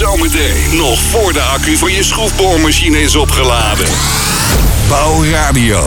Zometeen, nog voor de accu van je schroefboormachine is opgeladen. Bouwradio.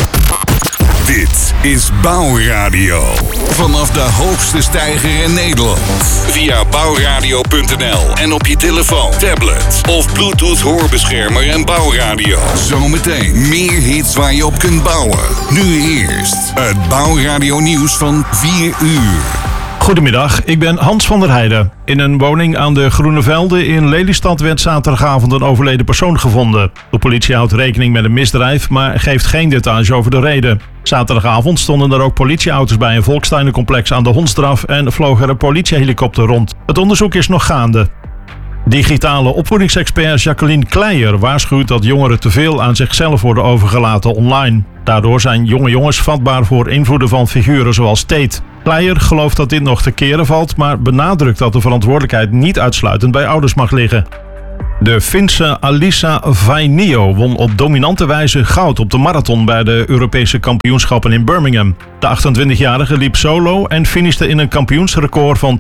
Dit is Bouwradio. Vanaf de hoogste steiger in Nederland. Via bouwradio.nl en op je telefoon, tablet of Bluetooth hoorbeschermer en Bouwradio. Zometeen meer hits waar je op kunt bouwen. Nu eerst het Bouwradio nieuws van 4 uur. Goedemiddag, ik ben Hans van der Heijden. In een woning aan de Groene Velden in Lelystad werd zaterdagavond een overleden persoon gevonden. De politie houdt rekening met een misdrijf, maar geeft geen details over de reden. Zaterdagavond stonden er ook politieauto's bij een Volkstuinencomplex aan de Hondsdraf en vloog er een politiehelikopter rond. Het onderzoek is nog gaande. Digitale opvoedingsexpert Jacqueline Kleijer waarschuwt dat jongeren te veel aan zichzelf worden overgelaten online. Daardoor zijn jonge jongens vatbaar voor invloeden van figuren zoals Tate. Kleijer gelooft dat dit nog te keren valt, maar benadrukt dat de verantwoordelijkheid niet uitsluitend bij ouders mag liggen. De Finse Alisa Vainio won op dominante wijze goud op de marathon bij de Europese kampioenschappen in Birmingham. De 28-jarige liep solo en finishte in een kampioensrecord van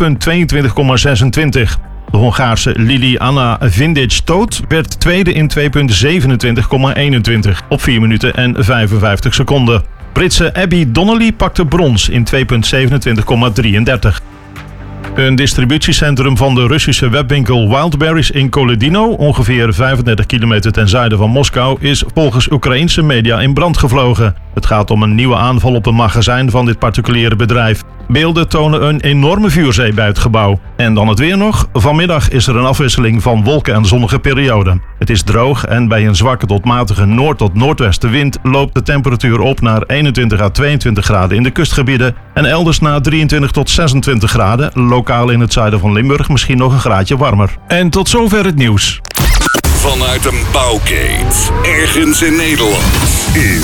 2:22,26. De Hongaarse Liliana Vindic-Toot werd tweede in 2:27,21 op 4 minuten en 55 seconden. Britse Abby Donnelly pakte brons in 2:27,33. Een distributiecentrum van de Russische webwinkel Wildberries in Koledino, ongeveer 35 kilometer ten zuiden van Moskou, is volgens Oekraïense media in brand gevlogen. Het gaat om een nieuwe aanval op een magazijn van dit particuliere bedrijf. Beelden tonen een enorme vuurzee bij het gebouw. En dan het weer nog. Vanmiddag is er een afwisseling van wolken en zonnige perioden. Het is droog en bij een zwakke tot matige noord- tot noordwestenwind loopt de temperatuur op naar 21 à 22 graden in de kustgebieden en elders naar 23 tot 26 graden. Lokaal in het zuiden van Limburg misschien nog een graadje warmer. En tot zover het nieuws. Vanuit een bouwkeet, ergens in Nederland, is